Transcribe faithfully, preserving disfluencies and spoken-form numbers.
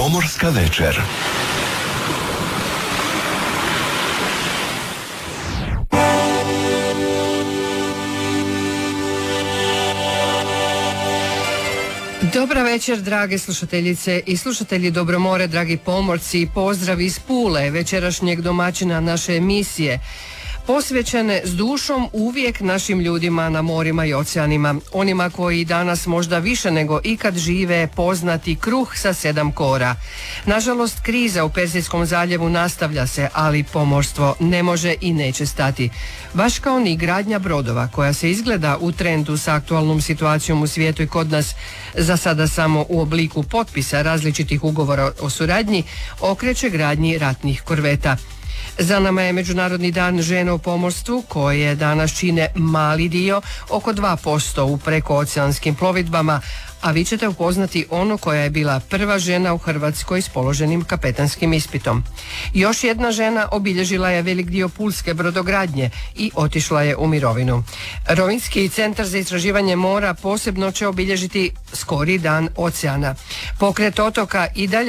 Pomorska večer. Dobra večer, drage slušateljice i slušatelji Dobro more, dragi pomorci, pozdrav iz Pule, večerašnjeg domaćina naše emisije, posvećene s dušom uvijek našim ljudima na morima i oceanima, onima koji danas možda više nego ikad žive poznati kruh sa sedam kora. Nažalost, kriza u Perzijskom zaljevu nastavlja se, ali pomorstvo ne može i neće stati. Baš kao ni gradnja brodova, koja se izgleda u trendu sa aktualnom situacijom u svijetu i kod nas, za sada samo u obliku potpisa različitih ugovora o suradnji, okreće gradnji ratnih korveta. Za nama je Međunarodni dan žena u pomorstvu, koje danas čine mali dio, oko dva posto u prekooceanskim plovidbama, a vi ćete upoznati onu koja je bila prva žena u Hrvatskoj s položenim kapetanskim ispitom. Još jedna žena obilježila je velik dio pulske brodogradnje i otišla je u mirovinu. Rovinjski centar za istraživanje mora posebno će obilježiti skori dan oceana. Pokret otoka i dalje